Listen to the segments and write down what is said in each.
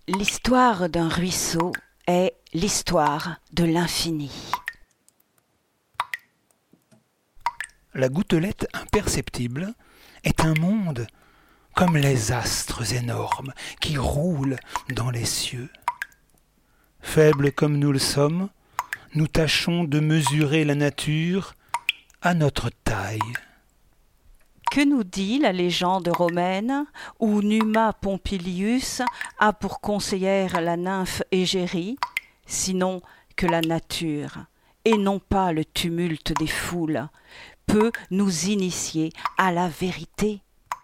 L'histoire d'un ruisseau est l'histoire de l'infini. La gouttelette imperceptible est un monde comme les astres énormes qui roulent dans les cieux. Faibles comme nous le sommes, nous tâchons de mesurer la nature à notre taille. Que nous dit la légende romaine où Numa Pompilius a pour conseillère la nymphe Égérie, sinon que la nature, et non pas le tumulte des foules, peut nous initier à la vérité?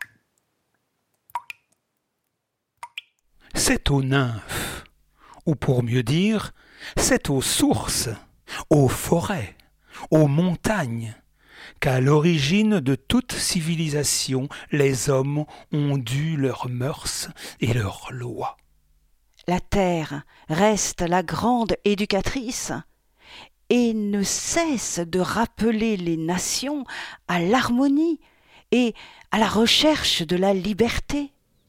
C'est aux nymphes, ou pour mieux dire, c'est aux sources, aux forêts, aux montagnes, qu'à l'origine de toute civilisation, les hommes ont dû leurs mœurs et leurs lois. La terre reste la grande éducatrice et ne cesse de rappeler les nations à l'harmonie et à la recherche de la liberté.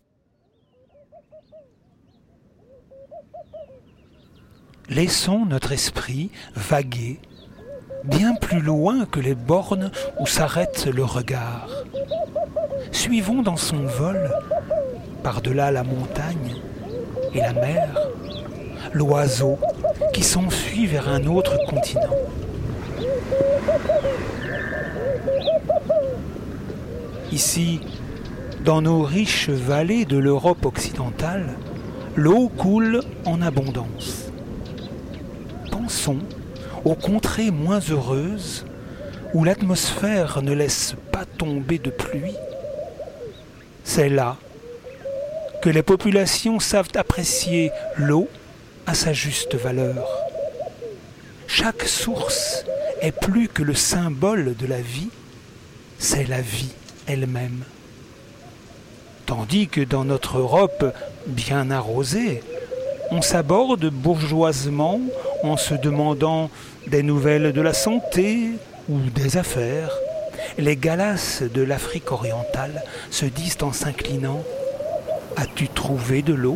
Laissons notre esprit vaguer bien plus loin que les bornes où s'arrête le regard. Suivons dans son vol, par-delà la montagne et la mer, l'oiseau qui s'enfuit vers un autre continent. Ici, dans nos riches vallées de l'Europe occidentale, l'eau coule en abondance. Pensons aux contrées moins heureuses où l'atmosphère ne laisse pas tomber de pluie. C'est là que les populations savent apprécier l'eau à sa juste valeur. Chaque source est plus que le symbole de la vie, c'est la vie elle-même. Tandis que dans notre Europe bien arrosée, on s'aborde bourgeoisement en se demandant des nouvelles de la santé ou des affaires. Les galasses de l'Afrique orientale se disent en s'inclinant « As-tu trouvé de l'eau ?»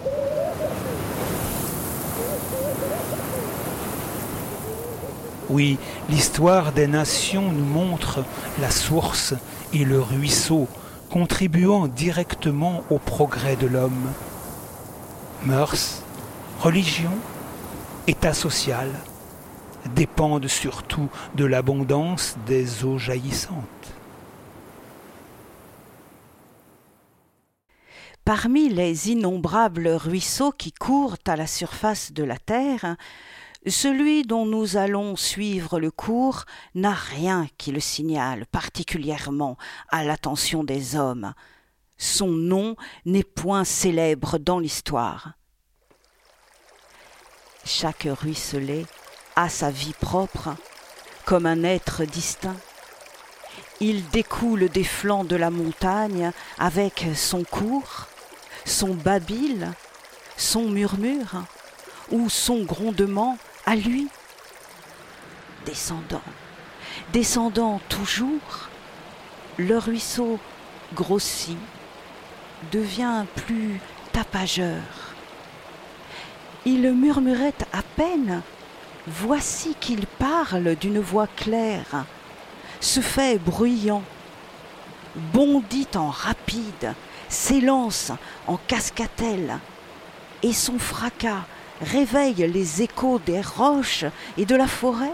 Oui, l'histoire des nations nous montre la source et le ruisseau contribuant directement au progrès de l'homme. Mœurs, religion, état social dépendent surtout de l'abondance des eaux jaillissantes. Parmi les innombrables ruisseaux qui courent à la surface de la terre, celui dont nous allons suivre le cours n'a rien qui le signale particulièrement à l'attention des hommes. Son nom n'est point célèbre dans l'histoire. Chaque ruisselet a sa vie propre, comme un être distinct. Il découle des flancs de la montagne avec son cours, son babil, son murmure ou son grondement à lui. Descendant toujours, le ruisseau grossit, devient plus tapageur. Il murmurait à peine, voici qu'il parle d'une voix claire, se fait bruyant, bondit en rapide, s'élance en cascatelle, et son fracas réveille les échos des roches et de la forêt.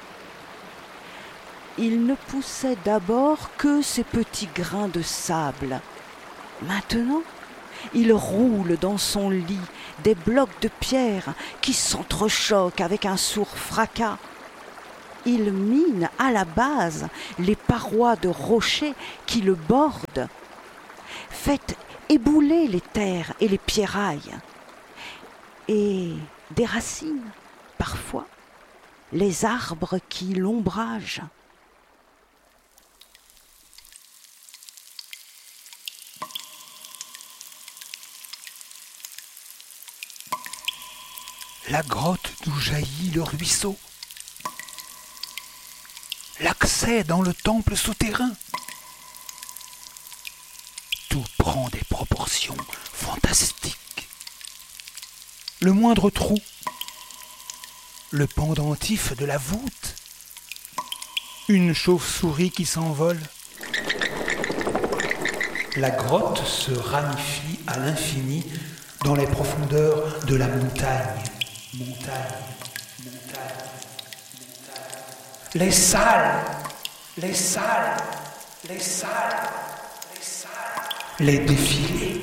Il ne poussait d'abord que ces petits grains de sable. Maintenant, il roule dans son lit des blocs de pierre qui s'entrechoquent avec un sourd fracas. Il mine à la base les parois de rochers qui le bordent. Fait ébouler les terres et les pierrailles. Et déracine, parfois, les arbres qui l'ombragent. La grotte d'où jaillit le ruisseau, l'accès dans le temple souterrain. Tout prend des proportions fantastiques. le moindre trou, le pendentif de la voûte, une chauve-souris qui s'envole. La grotte se ramifie à l'infini dans les profondeurs de la montagne. Les salles, les défilés.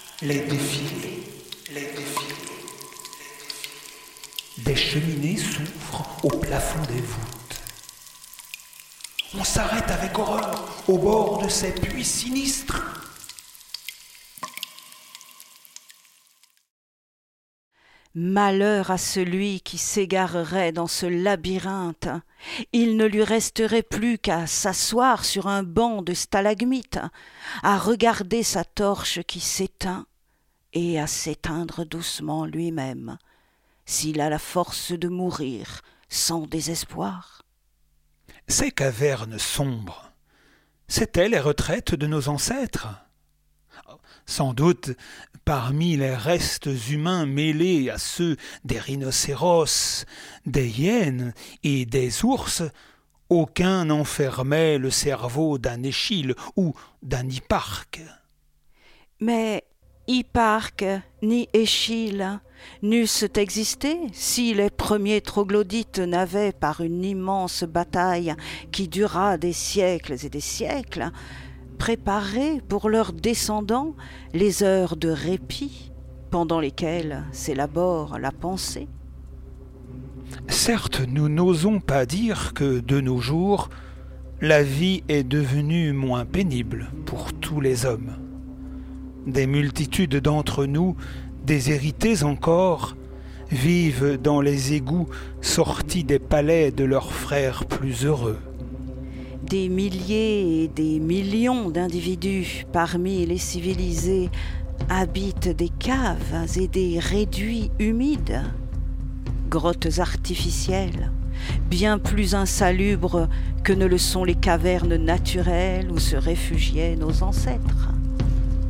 Des cheminées s'ouvrent au plafond des voûtes. On s'arrête avec horreur au bord de ces puits sinistres. Malheur à celui qui s'égarerait dans ce labyrinthe. Il ne lui resterait plus qu'à s'asseoir sur un banc de stalagmites, à regarder sa torche qui s'éteint et à s'éteindre doucement lui-même, s'il a la force de mourir sans désespoir. Ces cavernes sombres, c'étaient les retraites de nos ancêtres. Sans doute, parmi les restes humains mêlés à ceux des rhinocéros, des hyènes et des ours, aucun n'enfermait le cerveau d'un Échille ou d'un Hipparque. Mais Hipparque ni Échille n'eussent existé si les premiers troglodytes n'avaient, par une immense bataille qui dura des siècles et des siècles, préparé pour leurs descendants les heures de répit pendant lesquelles s'élabore la pensée. Certes, nous n'osons pas dire que, de nos jours, la vie est devenue moins pénible pour tous les hommes. Des multitudes d'entre nous, déshérités encore, vivent dans les égouts sortis des palais de leurs frères plus heureux. Des milliers et des millions d'individus parmi les civilisés habitent des caves et des réduits humides, grottes artificielles, bien plus insalubres que ne le sont les cavernes naturelles où se réfugiaient nos ancêtres.